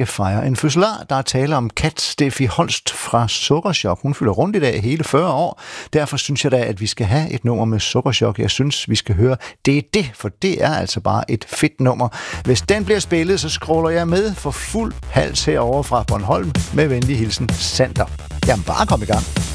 skal fejre en fødselar. Der er tale om Kat Steffi Holst fra Sukkerchok. Hun fylder rundt i dag hele 40 år. Derfor synes jeg da, at vi skal have et nummer med Sukkerchok. Jeg synes, vi skal høre det, for det er altså bare et fedt nummer. Hvis den bliver spillet, så scroller jeg med for fuld hals herovre fra Bornholm. Med venlig hilsen, Sander. Jamen bare kom i gang.